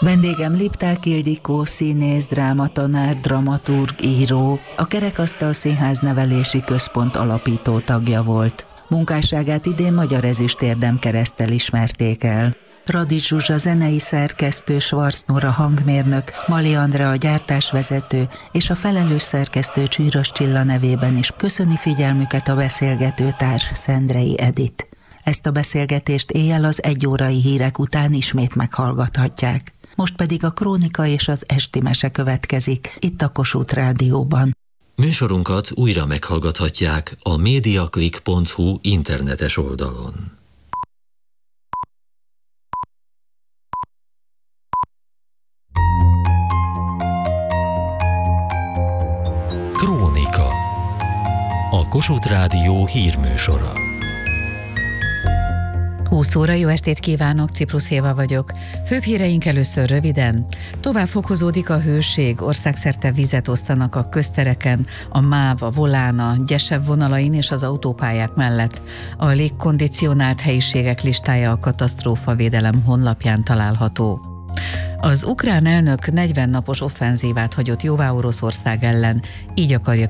Vendégem Lipták Ildikó, színész, drámatanár, dramaturg, író, a Kerekasztal Színház Nevelési Központ alapító tagja volt. Munkásságát idén Magyar Ezüst-érdemkereszttel ismerték el. Radics Zsuzsa zenei szerkesztő, Schwarz Nóra hangmérnök, Mali Andrea gyártásvezető és a felelős szerkesztő Csűrös Csilla nevében is köszöni figyelmüket a beszélgetőtárs, Szendrei Edit. Ezt a beszélgetést éjjel az 1 órai hírek után ismét meghallgathatják. Most pedig a krónika és az esti mese következik, itt a Kossuth Rádióban. Műsorunkat újra meghallgathatják a mediaclick.hu internetes oldalon. Krónika. A Kossuth Rádió hírműsora. 20 óra, jó estét kívánok, Ciprus Éva vagyok. Főbb híreink először röviden. Tovább fokozódik a hőség, országszerte vizet osztanak a köztereken, a MÁV, a Volán, a Gyesebb vonalain és az autópályák mellett. A légkondicionált helyiségek listája a katasztrófavédelem honlapján található. Az ukrán elnök 40 napos offenzívát hagyott jóvá Oroszország ellen, így akarja